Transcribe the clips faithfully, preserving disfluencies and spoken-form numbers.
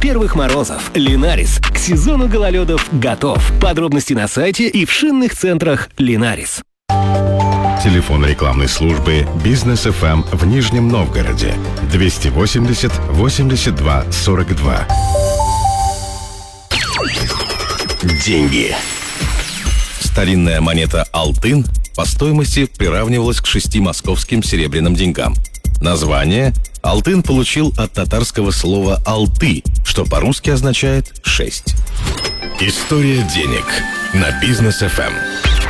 первых морозов. Линарис к сезону гололедов готов. Подробности на сайте и в шинных центрах Линарис. Телефон рекламной службы «Бизнес эф эм» в Нижнем Новгороде двести восемьдесят восемьдесят два сорок два. Деньги. Старинная монета «Алтын» по стоимости приравнивалась к шести московским серебряным деньгам. Название «Алтын» получил от татарского слова «алты», что по-русски означает «шесть». История денег на Бизнес эф эм.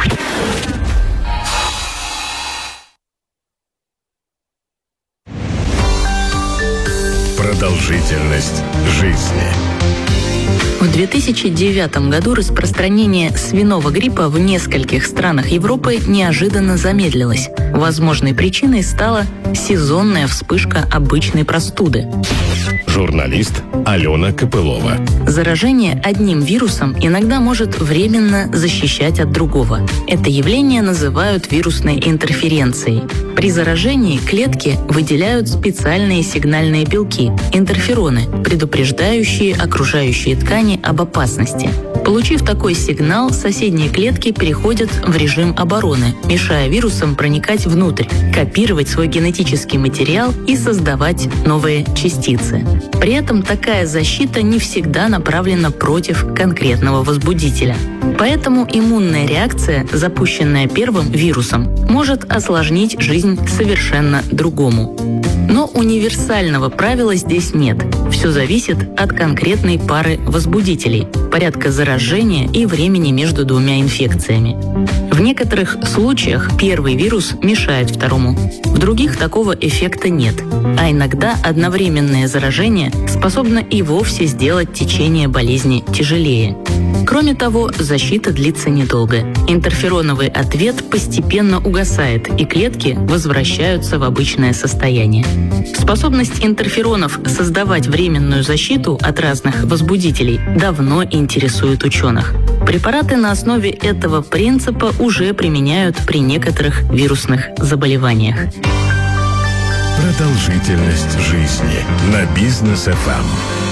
Продолжительность жизни. В две тысячи девятом году распространение свиного гриппа в нескольких странах Европы неожиданно замедлилось. Возможной причиной стала сезонная вспышка обычной простуды. Журналист Алена Копылова. Заражение одним вирусом иногда может временно защищать от другого. Это явление называют вирусной интерференцией. При заражении клетки выделяют специальные сигнальные белки – интерфероны, предупреждающие окружающие ткани об опасности. Получив такой сигнал, соседние клетки переходят в режим обороны, мешая вирусам проникать внутрь, копировать свой генетический материал и создавать новые частицы. При этом такая защита не всегда направлена против конкретного возбудителя. Поэтому иммунная реакция, запущенная первым вирусом, может осложнить жизнь совершенно другому. Но универсального правила здесь нет. Все зависит от конкретной пары возбудителей, порядка заражения и времени между двумя инфекциями. В некоторых случаях первый вирус мешает второму, в других такого эффекта нет. А иногда одновременное заражение способно и вовсе сделать течение болезни тяжелее. Кроме того, защита длится недолго. Интерфероновый ответ постепенно угасает, и клетки возвращаются в обычное состояние. Способность интерферонов создавать временную защиту от разных возбудителей давно интересует ученых. Препараты на основе этого принципа уже применяют при некоторых вирусных заболеваниях. Продолжительность жизни на Бизнес эф эм.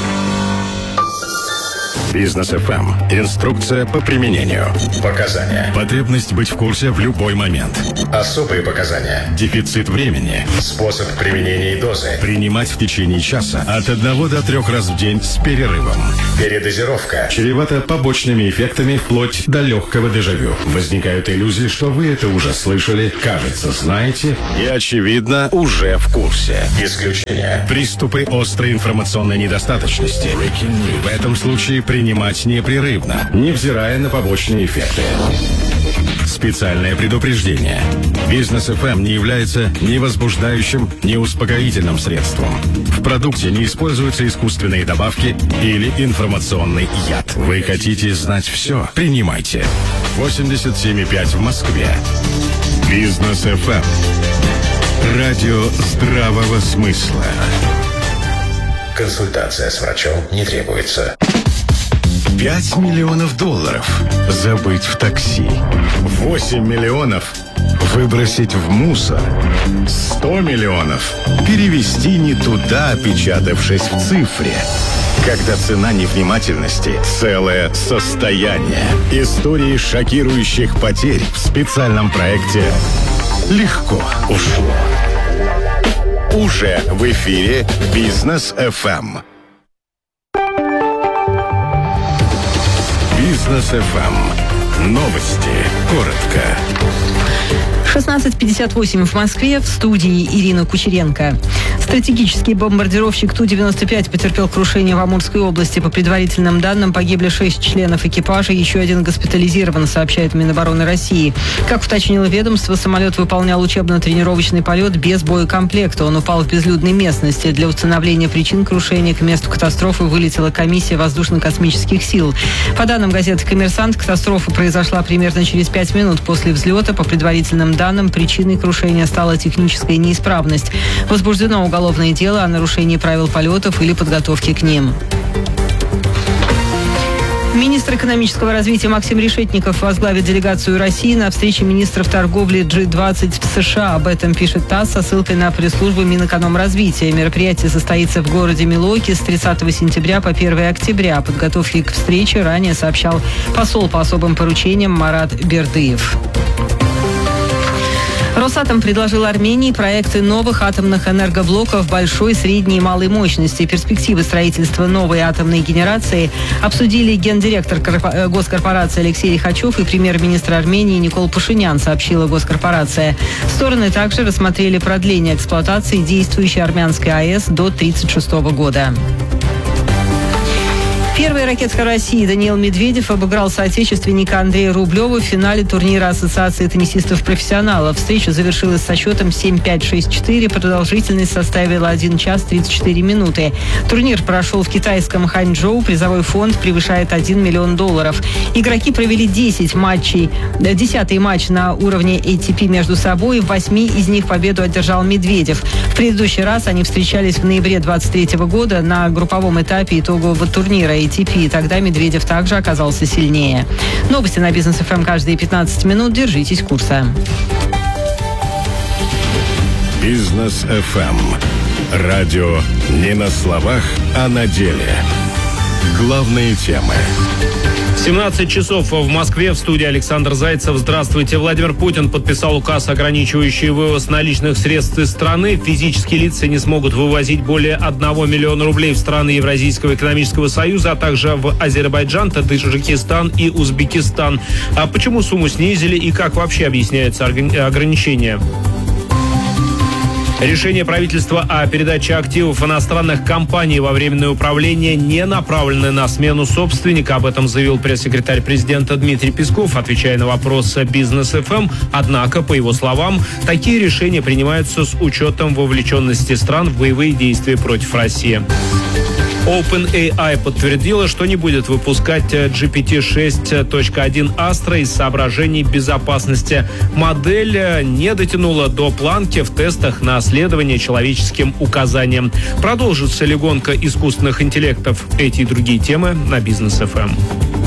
Бизнес эф эм. Инструкция по применению. Показания. Потребность быть в курсе в любой момент. Особые показания. Дефицит времени. Способ применения и дозы. Принимать в течение часа от одного до трех раз в день с перерывом. Передозировка. Чревато побочными эффектами вплоть до легкого дежавю. Возникают иллюзии, что вы это уже слышали, кажется, знаете и, очевидно, уже в курсе. Исключение. Приступы острой информационной недостаточности. В этом случае принимать непрерывно, невзирая на побочные эффекты. Специальное предупреждение. Бизнес эф эм не является ни возбуждающим, ни успокоительным средством. В продукте не используются искусственные добавки или информационный яд. Вы хотите знать все? Принимайте. восемьдесят семь и пять в Москве. Бизнес эф эм. Радио здравого смысла. Консультация с врачом не требуется. Пять миллионов долларов забыть в такси. Восемь миллионов выбросить в мусор. Сто миллионов перевести не туда, опечатавшись в цифре. Когда цена невнимательности – целое состояние. Истории шокирующих потерь в специальном проекте «Легко ушло». Уже в эфире Бизнес эф эм. Бизнес эф эм. Новости. Коротко. шестнадцать пятьдесят восемь в Москве. В студии Ирина Кучеренко. Стратегический бомбардировщик Ту девяносто пять потерпел крушение в Амурской области. По предварительным данным, погибли шесть членов экипажа, еще один госпитализирован, сообщает Минобороны России. Как уточнило ведомство, самолет выполнял учебно-тренировочный полет без боекомплекта. Он упал в безлюдной местности. Для установления причин крушения к месту катастрофы вылетела комиссия воздушно-космических сил. По данным газеты «Коммерсант», катастрофа произошла примерно через пять минут после взлета. По предварительным данным, причиной крушения стала техническая неисправность. Возбуждено уголовное дело о нарушении правил полетов или подготовки к ним. Министр экономического развития Максим Решетников возглавит делегацию России на встрече министров торговли джи двадцать в США. Об этом пишет ТАСС со ссылкой на пресс-службу Минэкономразвития. Мероприятие состоится в городе Милуоки с тридцатого сентября по первого октября. О подготовке к встрече ранее сообщал посол по особым поручениям Марат Бердыев. Росатом предложил Армении проекты новых атомных энергоблоков большой, средней и малой мощности. Перспективы строительства новой атомной генерации обсудили гендиректор госкорпорации Алексей Лихачев и премьер-министр Армении Никол Пашинян, сообщила госкорпорация. Стороны также рассмотрели продление эксплуатации действующей армянской АЭС до две тысячи тридцать шестого года. Первый ракетка России Даниил Медведев обыграл соотечественника Андрея Рублева в финале турнира Ассоциации теннисистов-профессионалов. Встреча завершилась со счетом семь пять шесть четыре. Продолжительность составила один час тридцать четыре минуты. Турнир прошел в китайском Ханчжоу. Призовой фонд превышает один миллион долларов. Игроки провели десять матчей. Десятый матч на уровне эй ти пи между собой. В восьми из них победу одержал Медведев. В предыдущий раз они встречались в ноябре двадцать третьего года на групповом этапе итогового турнира эй ти пи. Тогда Медведев также оказался сильнее. Новости на Бизнес эф эм каждые пятнадцать минут. Держитесь курса. Бизнес эф эм. Радио не на словах, а на деле. Главные темы. семнадцать часов в Москве. В студии Александр Зайцев. Здравствуйте. Владимир Путин подписал указ, ограничивающий вывоз наличных средств из страны. Физические лица не смогут вывозить более одного миллиона рублей в страны Евразийского экономического союза, а также в Азербайджан, Таджикистан и Узбекистан. А почему сумму снизили и как вообще объясняются ограничения? Решение правительства о передаче активов иностранных компаний во временное управление не направлено на смену собственника. Об этом заявил пресс-секретарь президента Дмитрий Песков, отвечая на вопрос Бизнес эф эм. Однако, по его словам, такие решения принимаются с учетом вовлеченности стран в боевые действия против России. OpenAI подтвердила, что не будет выпускать джи пи ти шесть точка один Astra из соображений безопасности. Модель не дотянула до планки в тестах на следование человеческим указаниям. Продолжится ли гонка искусственных интеллектов? Эти и другие темы на Бизнес эф эм.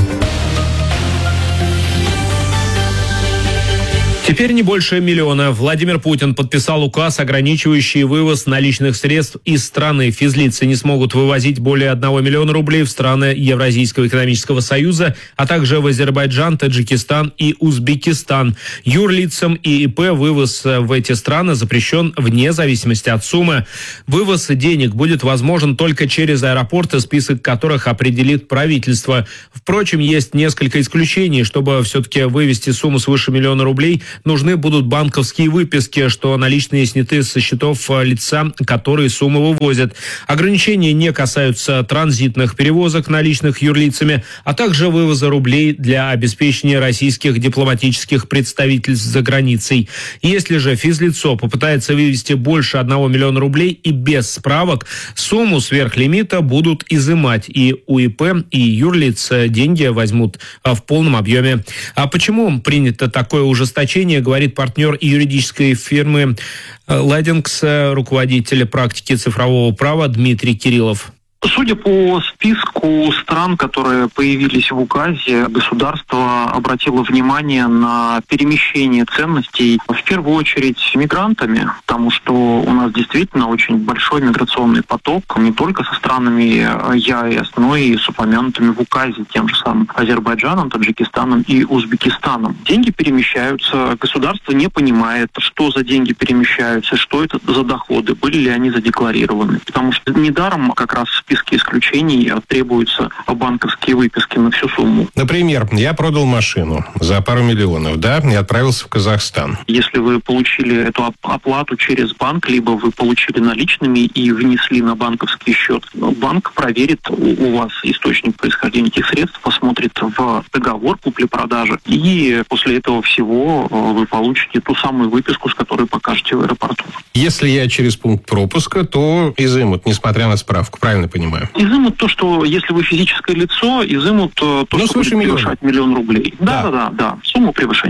Теперь не больше миллиона. Владимир Путин подписал указ, ограничивающий вывоз наличных средств из страны. Физлицы не смогут вывозить более одного миллиона рублей в страны Евразийского экономического союза, а также в Азербайджан, Таджикистан и Узбекистан. Юрлицам и ИП вывоз в эти страны запрещен вне зависимости от суммы. Вывоз денег будет возможен только через аэропорты, список которых определит правительство. Впрочем, есть несколько исключений. Чтобы все-таки вывести сумму свыше миллиона рублей, нужны будут банковские выписки, что наличные сняты со счетов лица, которые сумму вывозят. Ограничения не касаются транзитных перевозок наличных юрлицами, а также вывоза рублей для обеспечения российских дипломатических представительств за границей. Если же физлицо попытается вывести больше одного миллиона рублей и без справок, сумму сверх лимита будут изымать, и у ИП и юрлиц деньги возьмут в полном объеме. А почему принято такое ужесточение, говорит партнер юридической фирмы «Ладингс», руководитель практики цифрового права Дмитрий Кириллов. Судя по списку стран, которые появились в указе, государство обратило внимание на перемещение ценностей, в первую очередь, мигрантами, потому что у нас действительно очень большой миграционный поток, не только со странами ЕАЭС, но и с упомянутыми в указе тем же самым Азербайджаном, Таджикистаном и Узбекистаном. Деньги перемещаются, государство не понимает, что за деньги перемещаются, что это за доходы, были ли они задекларированы. Потому что недаром как раз в списке исключений требуются банковские выписки на всю сумму. Например, я продал машину за пару миллионов, да, и отправился в Казахстан. Если вы получили эту оплату через банк, либо вы получили наличными и внесли на банковский счет, банк проверит у вас источник происхождения этих средств, посмотрит в договор купли-продажи, и после этого всего вы получите ту самую выписку, с которой покажете в аэропорту. Если я через пункт пропуска, то изымут, несмотря на справку, правильно понимаю? Изымут то, что если вы физическое лицо, изымут то, ну, что будет превышать миллион рублей. Да, да, да, да, сумму превышения.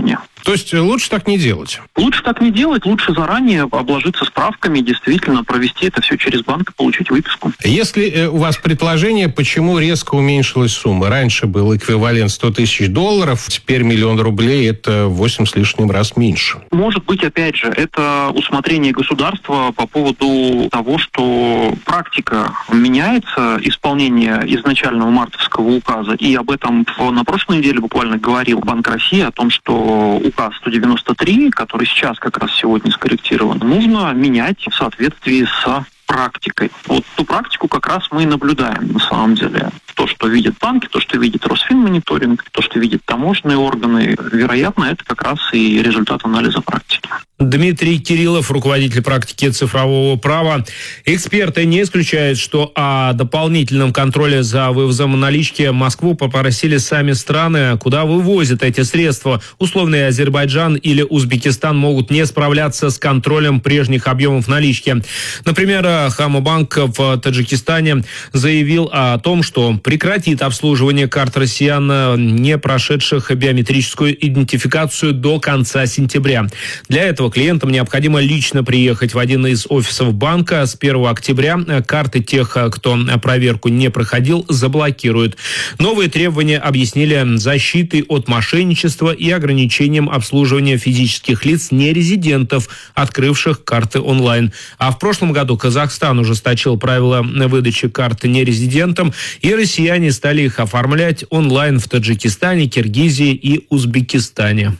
То есть лучше так не делать? Лучше так не делать, лучше заранее обложиться справками, действительно провести это все через банк и получить выписку. Если у вас предположение, почему резко уменьшилась сумма? Раньше был эквивалент сто тысяч долларов, теперь миллион рублей – это восемь с лишним раз меньше. Может быть, опять же, это усмотрение государства по поводу того, что практика меняется, исполнение изначального мартовского указа, и об этом на прошлой неделе буквально говорил Банк России, о том, что указ сто девяносто три, который сейчас как раз сегодня скорректирован, нужно менять в соответствии с практикой. Вот ту практику как раз мы и наблюдаем на самом деле. То, что видят банки, то, что видит Росфинмониторинг, то, что видят таможенные органы, вероятно, это как раз и результат анализа практики. Дмитрий Кириллов, руководитель практики цифрового права. Эксперты не исключают, что о дополнительном контроле за вывозом налички Москву попросили сами страны, куда вывозят эти средства. Условный Азербайджан или Узбекистан могут не справляться с контролем прежних объемов налички. Например, Хамобанк в Таджикистане заявил о том, что прекратит обслуживание карт россиян, не прошедших биометрическую идентификацию до конца сентября. Для этого клиентам необходимо лично приехать в один из офисов банка. С первого октября карты тех, кто проверку не проходил, заблокируют. Новые требования объяснили защитой от мошенничества и ограничением обслуживания физических лиц нерезидентов, открывших карты онлайн. А в прошлом году Казахстан ужесточил правила выдачи карт нерезидентам, и россияне стали их оформлять онлайн в Таджикистане, Киргизии и Узбекистане.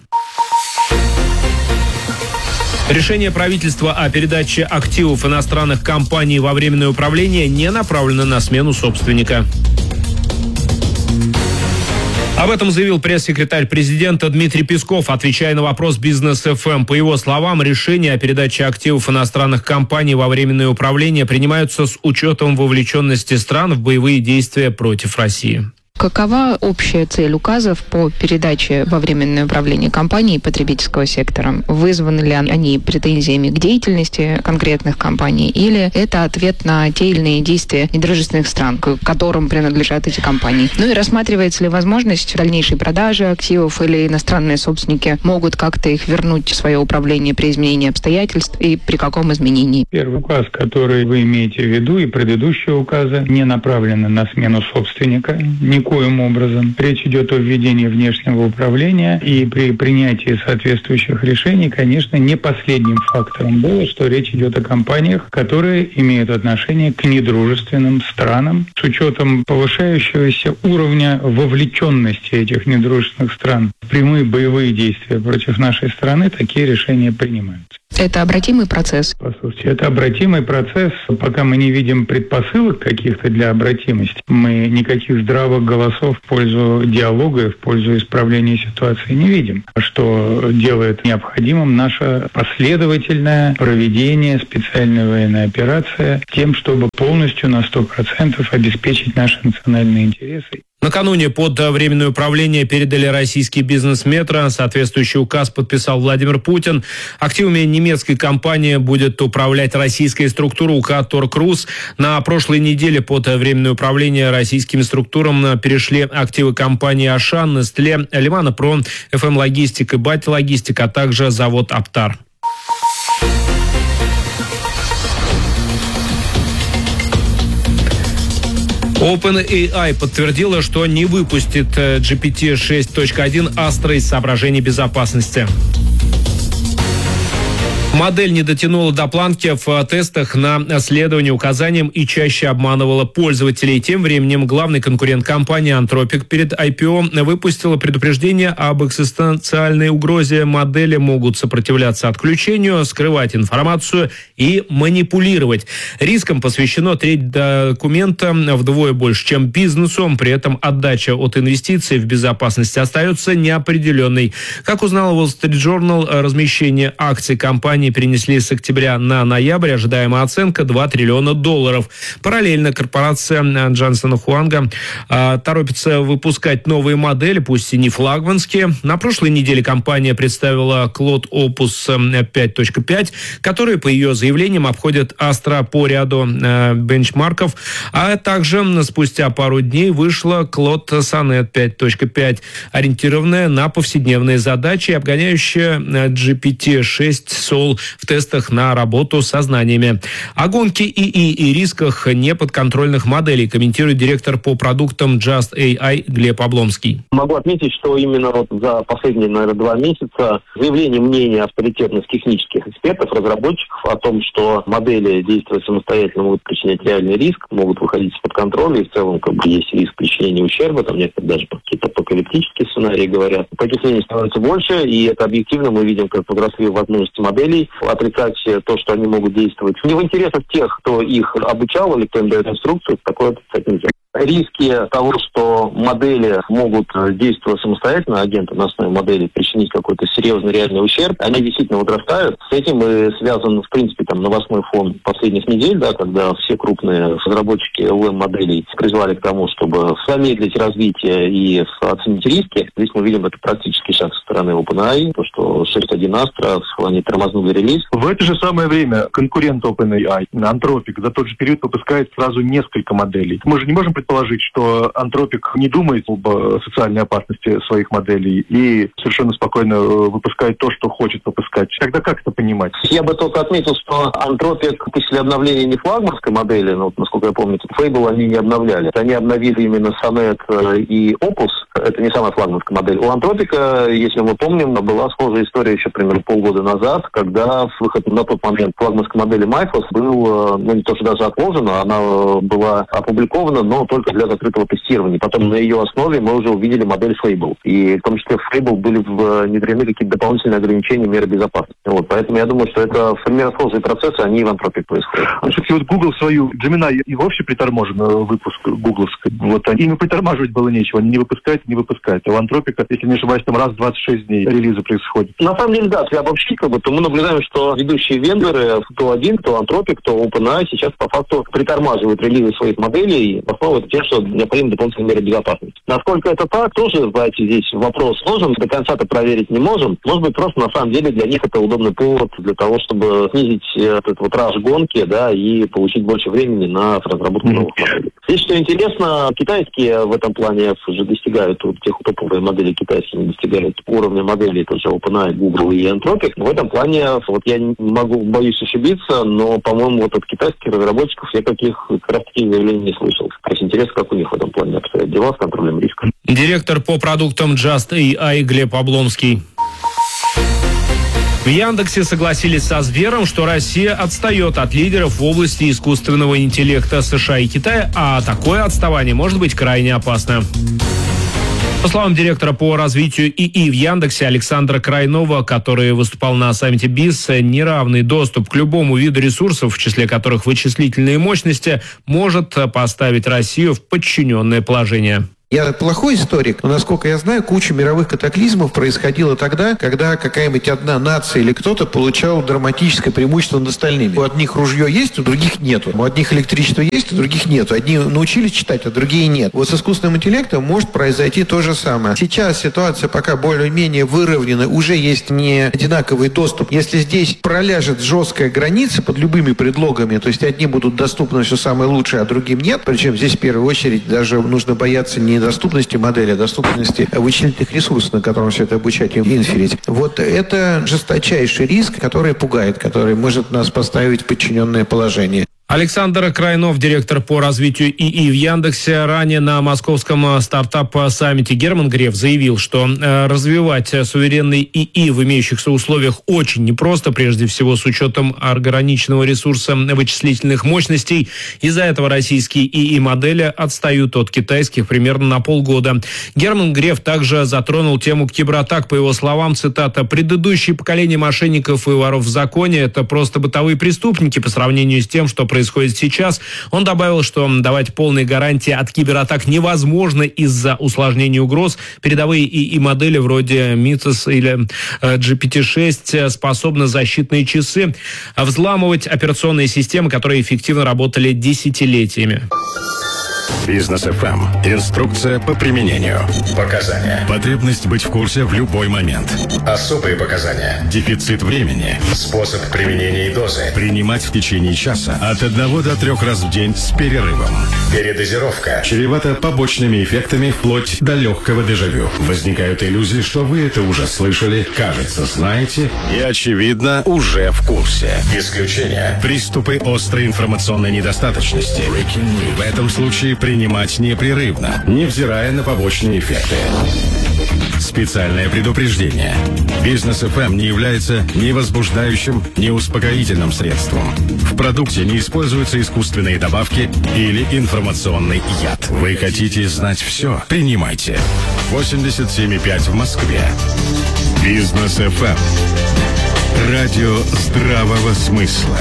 Решение правительства о передаче активов иностранных компаний во временное управление не направлено на смену собственника. Об этом заявил пресс-секретарь президента Дмитрий Песков, отвечая на вопрос «Бизнес эф эм». По его словам, решения о передаче активов иностранных компаний во временное управление принимаются с учетом вовлеченности стран в боевые действия против России. Какова общая цель указов по передаче во временное управление компаний потребительского сектора? Вызваны ли они претензиями к деятельности конкретных компаний, или это ответ на те или иные действия недружественных стран, к которым принадлежат эти компании? Ну и рассматривается ли возможность дальнейшей продажи активов, или иностранные собственники могут как-то их вернуть в свое управление при изменении обстоятельств, и при каком изменении? Первый указ, который вы имеете в виду, и предыдущие указы не направлены на смену собственника, никоим образом. Речь идет о введении внешнего управления, и при принятии соответствующих решений, конечно, не последним фактором было, что речь идет о компаниях, которые имеют отношение к недружественным странам. С учетом повышающегося уровня вовлеченности этих недружественных стран в прямые боевые действия против нашей страны, такие решения принимаются. Это обратимый процесс? Послушайте, это обратимый процесс. Пока мы не видим предпосылок каких-то для обратимости, мы никаких здравых голосов в пользу диалога и в пользу исправления ситуации не видим. Что делает необходимым наше последовательное проведение специальной военной операции тем, чтобы полностью на сто процентов обеспечить наши национальные интересы. Накануне под временное управление передали российский бизнес-метро. Соответствующий указ подписал Владимир Путин. Активами немецкой компании будет управлять российская структура УК «Торкрус». На прошлой неделе под временное управление российскими структурами перешли активы компании «Ашан», «Нестле», «Лимана-Про», «эф эм Логистик» и «Бати Логистик», а также завод «Аптар». OpenAI подтвердила, что не выпустит джи пи ти шесть точка один Astra из соображений безопасности. Модель не дотянула до планки в тестах на следование указаниям и чаще обманывала пользователей. Тем временем главный конкурент компании Anthropic перед ай пи о выпустила предупреждение об экзистенциальной угрозе. Модели могут сопротивляться отключению, скрывать информацию и манипулировать. Рискам посвящено треть документа, вдвое больше, чем бизнесу. При этом отдача от инвестиций в безопасность остается неопределенной. Как узнал Wall Street Journal, размещение акций компании компании перенесли с октября на ноябрь. Ожидаемая оценка два триллиона долларов. Параллельно корпорация Джонсон Хуанга э, торопится выпускать новые модели, пусть и не флагманские. На прошлой неделе компания представила Claude Opus пять точка пять, который, по ее заявлениям, обходит Astra по ряду э, бенчмарков. А также спустя пару дней вышла Claude Sonnet пять точка пять, ориентированная на повседневные задачи, обгоняющая джи пи ти шесть Soul в тестах на работу со знаниями. О гонке ИИ и рисках неподконтрольных моделей комментирует директор по продуктам Just эй ай Глеб Обломский. Могу отметить, что именно вот за последние, наверное, два месяца заявление мнения авторитетных технических экспертов, разработчиков о том, что модели, действуя самостоятельно, могут причинять реальный риск, могут выходить из-под контроля, и в целом как бы есть риск причинения ущерба, там некоторые даже какие-то апокалиптические сценарии говорят. Таких мнений становится больше, и это объективно мы видим, как возросли возможности моделей отрицать то, что они могут действовать. Не в интересах тех, кто их обучал или кто им дает инструкцию, такое отрицать нельзя. Риски того, что модели могут, действуя самостоятельно, агенты на основе модели, причинить какой-то серьезный реальный ущерб, они действительно возрастают. С этим и связан, в принципе, там, новостной фон последних недель, да, когда все крупные разработчики эл эм моделей призвали к тому, чтобы замедлить развитие и оценить риски. Здесь мы видим это практический шаг со стороны OpenAI, то, что шесть точка один Astra, они тормознули релиз. В это же самое время конкурент OpenAI, Anthropic, за тот же период выпускает сразу несколько моделей. Мы же не можем предположить, что Anthropic не думает об социальной опасности своих моделей и совершенно спокойно выпускает то, что хочет выпускать. Тогда как это понимать? Я бы только отметил, что Anthropic после обновления не флагманской модели, но, насколько я помню, Fable они не обновляли. Они обновили именно Sonnet и Opus. Это не самая флагманская модель. У Anthropic, если мы помним, была схожая история еще примерно полгода назад, когда выход на тот момент флагманской модели Mythos был, ну, не то что даже отложен, она была опубликована, но только для закрытого тестирования. Потом на ее основе мы уже увидели модель Fable. И в том числе в Fable были внедрены какие-то дополнительные ограничения меры безопасности. Вот. Поэтому я думаю, что это примерно схожие процессы, они и в Anthropic происходят. А все-таки вот Google свою Gemini и вовсе приторможен выпуск гугловской. Вот им притормаживать было нечего. Они не выпускают, не выпускают. А в Anthropic, если не ошибаюсь, там раз в двадцать шесть дней релизы происходит. На самом деле, да, если обобщить, как бы, то мы наблюдаем, что ведущие вендоры, кто один, кто Anthropic, кто OpenAI, сейчас по факту притормаживают релизы своих моделей, основывают тем, что необходимы дополнительные меры безопасности. Насколько это так, тоже, знаете, здесь вопрос сложен, до конца это проверить не можем. Может быть, просто на самом деле для них это удобный повод для того, чтобы снизить этот вот раж гонки, да, и получить больше времени на разработку новых моделей. Здесь, что интересно, китайские в этом плане уже достигают, вот тех топовые модели китайские достигают уровня моделей, тоже OpenAI, Google и Anthropic. В этом плане, вот я не могу, боюсь ошибиться, но, по-моему, вот от китайских разработчиков я каких как раз таких заявлений не слышал. То есть интересно, как у них в этом плане обстоят дела с контролем риска. Директор по продуктам Just эй ай Глеб Обломский. В Яндексе согласились со Сбером, что Россия отстает от лидеров в области искусственного интеллекта США и Китая, а такое отставание может быть крайне опасно. По словам директора по развитию ИИ в Яндексе Александра Крайнова, который выступал на саммите БИС, неравный доступ к любому виду ресурсов, в числе которых вычислительные мощности, может поставить Россию в подчиненное положение. Я плохой историк, но, насколько я знаю, куча мировых катаклизмов происходила тогда, когда какая-нибудь одна нация или кто-то получал драматическое преимущество над остальными. У одних ружье есть, у других нету. У одних электричество есть, у других нету. Одни научились читать, а другие нет. Вот с искусственным интеллектом может произойти то же самое. Сейчас ситуация пока более-менее выровнена, уже есть не одинаковый доступ. Если здесь проляжет жесткая граница под любыми предлогами, то есть одни будут доступны все самое лучшее, а другим нет, причем здесь в первую очередь даже нужно бояться не доступности модели, а доступности вычислительных ресурсов, на котором все это обучать и инферить. Вот это жесточайший риск, который пугает, который может нас поставить в подчиненное положение. Александр Крайнов, директор по развитию ИИ в Яндексе, ранее на московском стартап-саммите Герман Греф заявил, что э, развивать суверенный ИИ в имеющихся условиях очень непросто, прежде всего с учетом ограниченного ресурса вычислительных мощностей. Из-за этого российские ИИ-модели отстают от китайских примерно на полгода. Герман Греф также затронул тему кибератак. По его словам, цитата, «Предыдущее поколение мошенников и воров в законе – это просто бытовые преступники по сравнению с тем, что происходит сейчас. Он добавил, что давать полные гарантии от кибератак невозможно из-за усложнения угроз. Передовые ИИ-модели вроде Митас или джи пи ти шесть способны защитные часы взламывать операционные системы, которые эффективно работали десятилетиями. Бизнес эф эм. Инструкция по применению. Показания. Потребность быть в курсе в любой момент. Особые показания. Дефицит времени. Способ применения и дозы. Принимать в течение часа от одного до трех раз в день с перерывом. Передозировка. Чревато побочными эффектами вплоть до легкого дежавю. Возникают иллюзии, что вы это уже слышали, кажется, знаете и, очевидно, уже в курсе. Исключение. Приступы острой информационной недостаточности. В этом случае принимать непрерывно, невзирая на побочные эффекты. Специальное предупреждение. Бизнес эф эм не является ни возбуждающим, ни успокоительным средством. В продукте не используются искусственные добавки или информационный яд. Вы хотите знать все? Принимайте. восемьдесят семь и пять в Москве. Бизнес эф эм. Радио здравого смысла.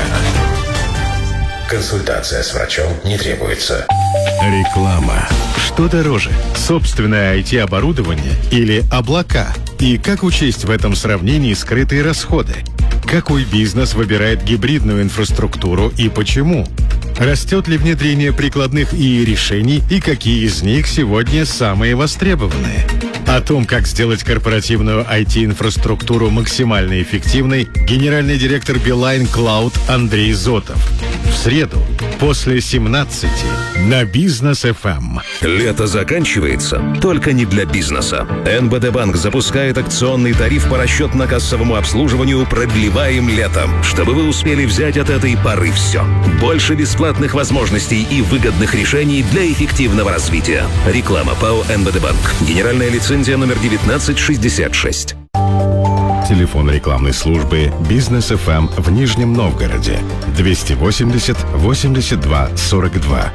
Консультация с врачом не требуется. Реклама. Что дороже? Собственное ай ти-оборудование или облака? И как учесть в этом сравнении скрытые расходы? Какой бизнес выбирает гибридную инфраструктуру и почему? Растет ли внедрение прикладных ИИ решений и какие из них сегодня самые востребованные? О том, как сделать корпоративную ай ти-инфраструктуру максимально эффективной, генеральный директор Билайн Клауд Андрей Зотов. В среду после семнадцати на Бизнес эф эм. Лето заканчивается, только не для бизнеса. эн бэ дэ Банк запускает акционный тариф по расчетно-кассовому обслуживанию «Продлеваем летом», чтобы вы успели взять от этой поры все. Больше бесплатных возможностей и выгодных решений для эффективного развития. Реклама ПАО эн бэ дэ Банк. Генеральная лицензия номер девятнадцать шестьдесят шесть. Телефон рекламной службы Бизнес эф эм в Нижнем Новгороде двести восемьдесят восемьдесят два сорок два.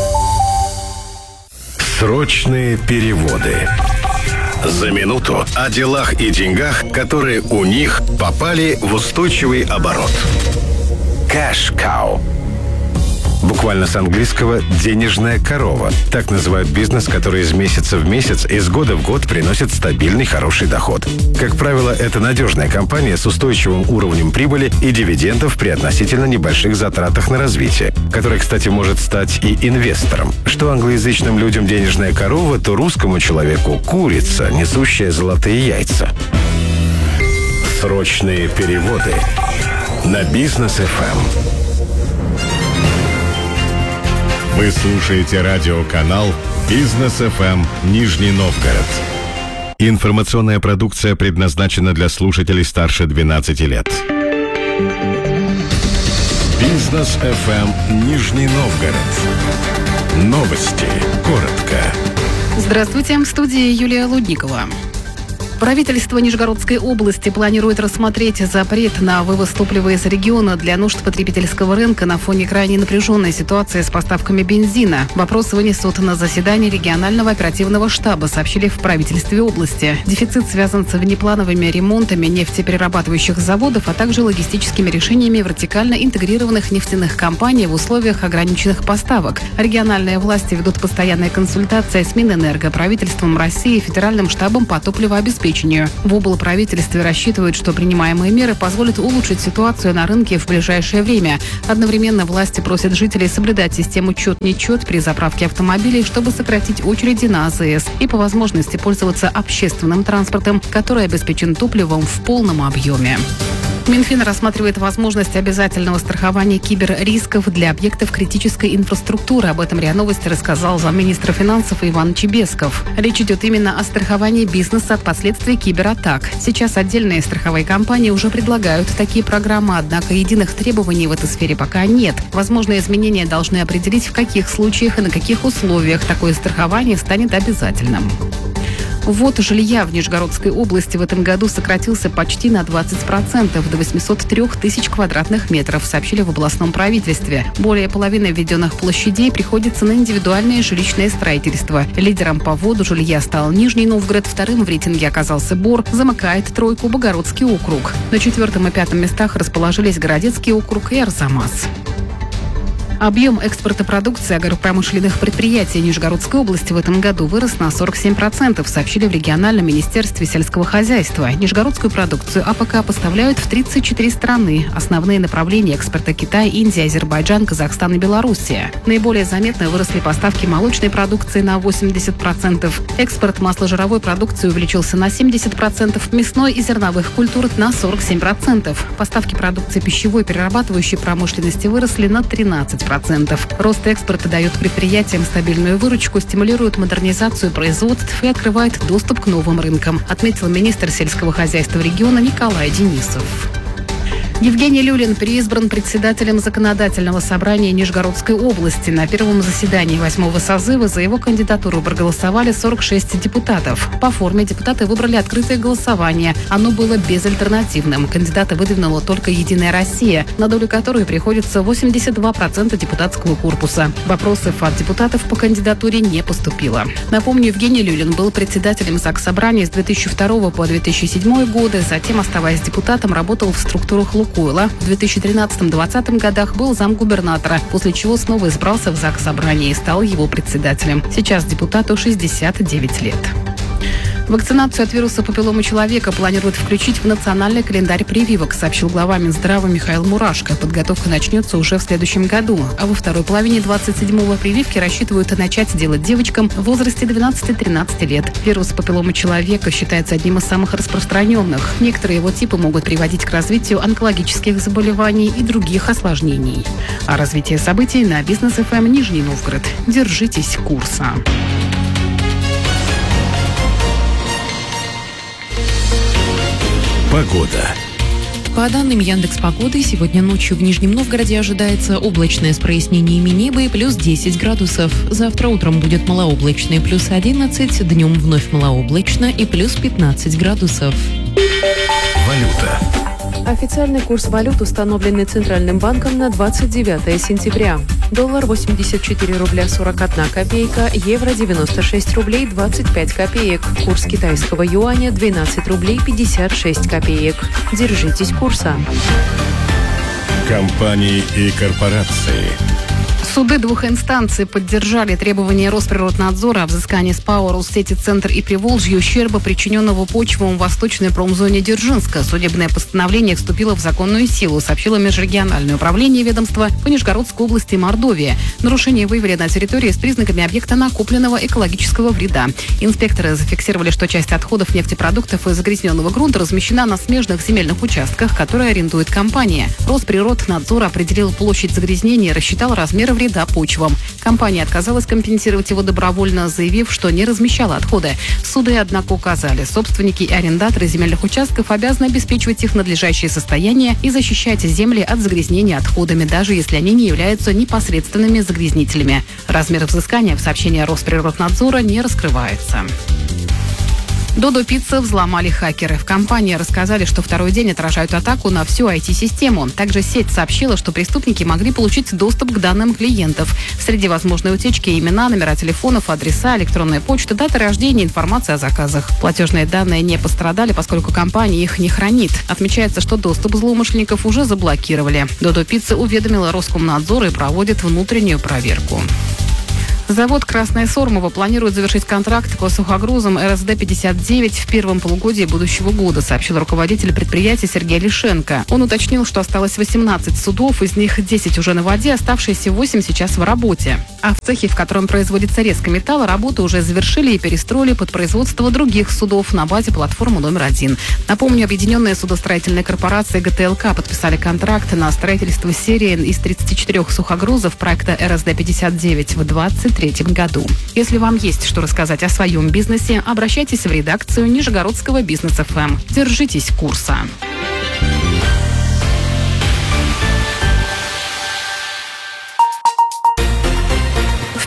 Срочные переводы. За минуту о делах и деньгах, которые у них попали в устойчивый оборот. Cash Cow. Буквально с английского «денежная корова». Так называют бизнес, который из месяца в месяц, из года в год приносит стабильный хороший доход. Как правило, это надежная компания с устойчивым уровнем прибыли и дивидендов при относительно небольших затратах на развитие, которая, кстати, может стать и инвестором. Что англоязычным людям денежная корова, то русскому человеку курица, несущая золотые яйца. Срочные переводы на Бизнес эф эм. Вы слушаете радиоканал Бизнес эф эм Нижний Новгород. Информационная продукция предназначена для слушателей старше двенадцати лет. Бизнес эф эм Нижний Новгород. Новости. Коротко. Здравствуйте, в студии Юлия Лудникова. Правительство Нижегородской области планирует рассмотреть запрет на вывоз топлива из региона для нужд потребительского рынка на фоне крайне напряженной ситуации с поставками бензина. Вопрос вынесут на заседании регионального оперативного штаба, сообщили в правительстве области. Дефицит связан с внеплановыми ремонтами нефтеперерабатывающих заводов, а также логистическими решениями вертикально интегрированных нефтяных компаний в условиях ограниченных поставок. Региональные власти ведут постоянные консультации с Минэнерго, правительством России и Федеральным штабом по топливообеспечению. В облправительстве рассчитывают, что принимаемые меры позволят улучшить ситуацию на рынке в ближайшее время. Одновременно власти просят жителей соблюдать систему «чет-нечет» при заправке автомобилей, чтобы сократить очереди на а зэ эс и по возможности пользоваться общественным транспортом, который обеспечен топливом в полном объеме. Минфин рассматривает возможность обязательного страхования киберрисков для объектов критической инфраструктуры. Об этом РИА Новости рассказал замминистра финансов Иван Чебесков. Речь идет именно о страховании бизнеса от последствий кибератак. Сейчас отдельные страховые компании уже предлагают такие программы, однако единых требований в этой сфере пока нет. Возможные изменения должны определить, в каких случаях и на каких условиях такое страхование станет обязательным. Ввод жилья в Нижегородской области в этом году сократился почти на двадцать процентов, до восемьсот три тысяч квадратных метров, сообщили в областном правительстве. Более половины введенных площадей приходится на индивидуальное жилищное строительство. Лидером по вводу жилья стал Нижний Новгород, вторым в рейтинге оказался Бор, замыкает тройку Богородский округ. На четвертом и пятом местах расположились Городецкий округ и Арзамас. Объем экспорта продукции агропромышленных предприятий Нижегородской области в этом году вырос на сорок семь процентов, сообщили в региональном министерстве сельского хозяйства. Нижегородскую продукцию АПК поставляют в тридцать четыре страны. Основные направления экспорта — Китай, Индия, Азербайджан, Казахстан и Белоруссия. Наиболее заметно выросли поставки молочной продукции на восемьдесят процентов. Экспорт масложировой продукции увеличился на семьдесят процентов, мясной и зерновых культур на сорок семь процентов. Поставки продукции пищевой и перерабатывающей промышленности выросли на тринадцать процентов. Рост экспорта дает предприятиям стабильную выручку, стимулирует модернизацию производств и открывает доступ к новым рынкам, отметил министр сельского хозяйства региона Николай Денисов. Евгений Люлин переизбран председателем Законодательного собрания Нижегородской области. На первом заседании восьмого созыва за его кандидатуру проголосовали сорок шесть депутатов. По форме депутаты выбрали открытое голосование. Оно было безальтернативным. Кандидата выдвинула только «Единая Россия», на долю которой приходится восемьдесят два процента депутатского корпуса. Вопросов от депутатов по кандидатуре не поступило. Напомню, Евгений Люлин был председателем Заксобрания с две тысячи второго по две тысячи седьмой годы. Затем, оставаясь депутатом, работал в структурах «Лукойла». В две тысячи тринадцатом-двадцатом годах был замгубернатора, после чего снова избрался в Заксобрание и стал его председателем. Сейчас депутату шестьдесят девять лет. Вакцинацию от вируса папилломы человека планируют включить в национальный календарь прививок, сообщил глава Минздрава Михаил Мурашко. Подготовка начнется уже в следующем году. А во второй половине двадцать седьмого прививки рассчитывают начать делать девочкам в возрасте двенадцати-тринадцати лет. Вирус папилломы человека считается одним из самых распространенных. Некоторые его типы могут приводить к развитию онкологических заболеваний и других осложнений. А развитие событий на Бизнес эф эм Нижний Новгород. Держитесь курса. Погода. По данным Яндекс.Погоды, сегодня ночью в Нижнем Новгороде ожидается облачное с прояснениями неба и плюс десять градусов. Завтра утром будет малооблачно и плюс одиннадцать, днем вновь малооблачно и плюс пятнадцать градусов. Валюта. Официальный курс валют, установленный Центральным банком на двадцать девятое сентября. Доллар восемьдесят четыре рубля сорок одна копейка, евро девяносто шесть рублей двадцать пять копеек. Курс китайского юаня двенадцать рублей пятьдесят шесть копеек. Держитесь курса. Компании и корпорации. Суды двух инстанций поддержали требования Росприроднадзора о взыскании с ПАО «Россети Центр» и Приволжье ущерба, причиненного почвам в восточной промзоне Дзержинска. Судебное постановление вступило в законную силу, сообщило межрегиональное управление ведомства по Нижегородской области и Мордовии. Нарушения выявили на территории с признаками объекта накопленного экологического вреда. Инспекторы зафиксировали, что часть отходов нефтепродуктов и загрязненного грунта размещена на смежных земельных участках, которые арендует компания. Росприроднадзор определил площадь загрязнения и рассчитал размеры вреда почвам. Компания отказалась компенсировать его добровольно, заявив, что не размещала отходы. Суды, однако, указали, собственники и арендаторы земельных участков обязаны обеспечивать их надлежащее состояние и защищать земли от загрязнения отходами, даже если они не являются непосредственными загрязнителями. Размер взыскания в сообщении Росприроднадзора не раскрывается. Додо Пицца взломали хакеры. В компании рассказали, что второй день отражают атаку на всю ай ти-систему. Также сеть сообщила, что преступники могли получить доступ к данным клиентов. Среди возможной утечки имена, номера телефонов, адреса, электронная почта, дата рождения, информация о заказах. Платежные данные не пострадали, поскольку компания их не хранит. Отмечается, что доступ злоумышленников уже заблокировали. Додо Пицца уведомила Роскомнадзор и проводит внутреннюю проверку. Завод «Красное Сормово» планирует завершить контракт по сухогрузам эр эс дэ пятьдесят девять в первом полугодии будущего года, сообщил руководитель предприятия Сергей Лишенко. Он уточнил, что осталось восемнадцать судов, из них десять уже на воде, оставшиеся восемь сейчас в работе. А в цехе, в котором производится резка металла, работы уже завершили и перестроили под производство других судов на базе платформы номер один. Напомню, объединенные судостроительные корпорации гэ тэ эл ка подписали контракт на строительство серии из тридцати четырёх сухогрузов проекта эр эс дэ пятьдесят девять в двадцать третьем году. Если вам есть что рассказать о своем бизнесе, обращайтесь в редакцию Нижегородского Бизнес эф эм. Держитесь курса.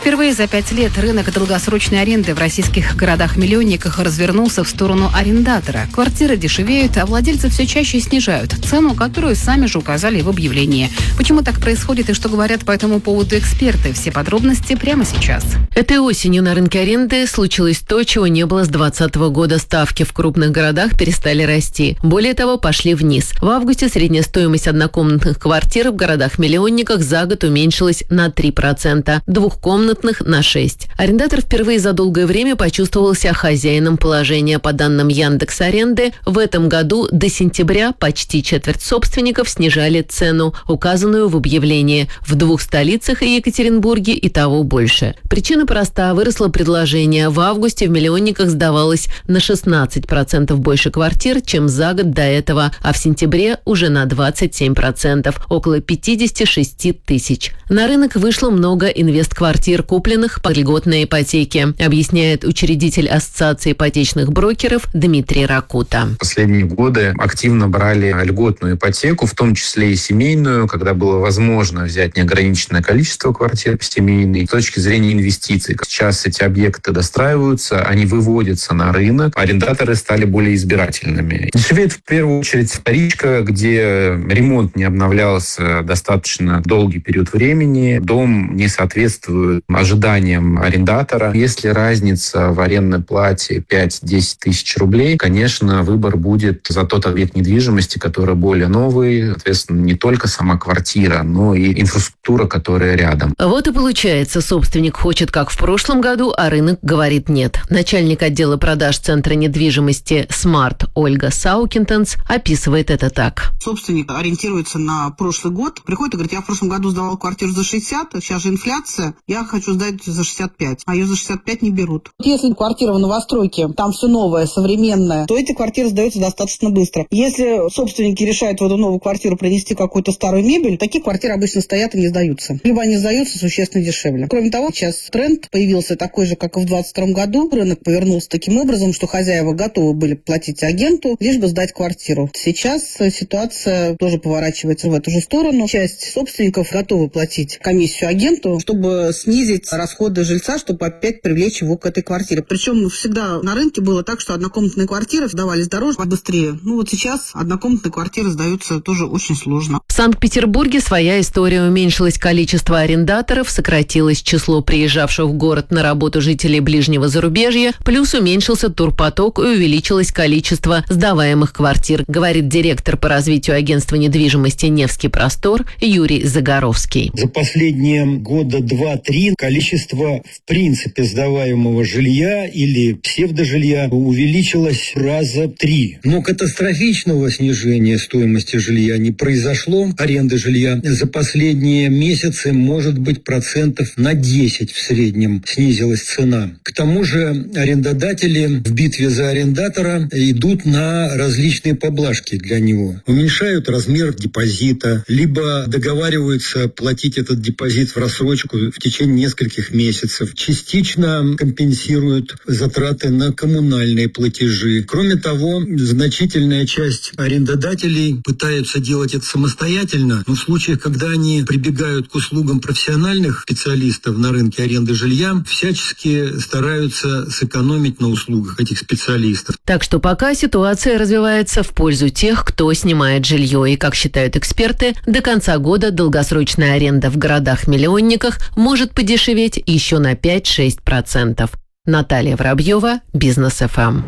Впервые за пять лет рынок долгосрочной аренды в российских городах-миллионниках развернулся в сторону арендатора. Квартиры дешевеют, а владельцы все чаще снижают цену, которую сами же указали в объявлении. Почему так происходит и что говорят по этому поводу эксперты? Все подробности прямо сейчас. Этой осенью на рынке аренды случилось то, чего не было с двадцатого года. Ставки в крупных городах перестали расти. Более того, пошли вниз. В августе средняя стоимость однокомнатных квартир в городах-миллионниках за год уменьшилась на три процента, двухкомнатных на шесть процентов. Арендатор впервые за долгое время почувствовал себя хозяином положения. По данным Яндекс.Аренды, в этом году до сентября почти четверть собственников снижали цену, указанную в объявлении. В двух столицах и Екатеринбурге и того больше. Причина проста. Выросло предложение. В августе в миллионниках сдавалось на шестнадцать процентов больше квартир, чем за год до этого, а в сентябре уже на двадцать семь процентов, около пятьдесят шесть тысяч. На рынок вышло много инвестквартир, купленных по льготной ипотеке, объясняет учредитель Ассоциации ипотечных брокеров Дмитрий Ракута. Последние годы активно брали льготную ипотеку, в том числе и семейную, когда было возможно взять неограниченное количество квартир семейной. С точки зрения инвестиций, сейчас эти объекты достраиваются, они выводятся на рынок, арендаторы стали более избирательными. Дешевеет в первую очередь вторичка, где ремонт не обновлялся достаточно долгий период времени, дом не соответствует ожиданиям арендатора. Если разница в арендной плате пять-десять тысяч рублей, конечно, выбор будет за тот объект недвижимости, который более новый, соответственно, не только сама квартира, но и инфраструктура, которая рядом. Вот и получается, собственник хочет как в прошлом году, а рынок говорит нет. Начальник отдела продаж Центра недвижимости «Смарт» Ольга Саукинтенс описывает это так. Собственник ориентируется на прошлый год, приходит и говорит: я в прошлом году сдавал квартиру за шестьдесят, сейчас же инфляция, я хочу сдать за шестьдесят пять, а ее за шестьдесят пять не берут. Если квартира в новостройке, там все новое, современное, то эти квартиры сдаются достаточно быстро. Если собственники решают в эту новую квартиру принести какую-то старую мебель, такие квартиры обычно стоят и не сдаются. Либо они сдаются существенно дешевле. Кроме того, сейчас тренд появился такой же, как и в двадцать втором году. Рынок повернулся таким образом, что хозяева готовы были платить агенту, лишь бы сдать квартиру. Сейчас ситуация тоже поворачивается в эту же сторону. Часть собственников готовы платить комиссию агенту, чтобы снизить расходы жильца, чтобы опять привлечь его к этой квартире. Причем всегда на рынке было так, что однокомнатные квартиры сдавались дороже, быстрее. Ну вот сейчас однокомнатные квартиры сдаются тоже очень сложно. В Санкт-Петербурге своя история. Уменьшилось количество арендаторов, сократилось число приезжавших в город на работу жителей ближнего зарубежья, плюс уменьшился турпоток и увеличилось количество сдаваемых квартир, говорит директор по развитию агентства недвижимости «Невский простор» Юрий Загоровский. За последние года два-три количество в принципе сдаваемого жилья или псевдожилья увеличилось раза три. Но катастрофичного снижения стоимости жилья не произошло. Аренда жилья за последние месяцы, может быть, процентов на десять в среднем снизилась цена. К тому же арендодатели в битве за арендатора идут на различные поблажки для него. Уменьшают размер депозита, либо договариваются платить этот депозит в рассрочку в течение нескольких месяцев. Частично компенсируют затраты на коммунальные платежи. Кроме того, значительная часть арендодателей пытаются делать это самостоятельно, но в случаях, когда они прибегают к услугам профессиональных специалистов на рынке аренды жилья, всячески стараются сэкономить на услугах этих специалистов. Так что пока ситуация развивается в пользу тех, кто снимает жилье. И, как считают эксперты, до конца года долгосрочная аренда в городах-миллионниках может подешеветь еще на пять-шесть процентов. Наталья Воробьева, Бизнес эф эм.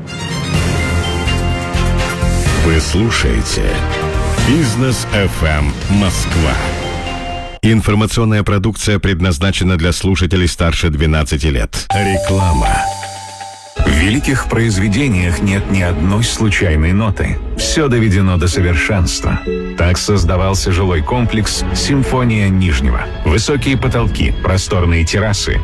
Вы слушаете Бизнес эф эм Москва. Информационная продукция предназначена для слушателей старше двенадцати лет. Реклама. В великих произведениях нет ни одной случайной ноты. Все доведено до совершенства. Так создавался жилой комплекс «Симфония Нижнего». Высокие потолки, просторные террасы,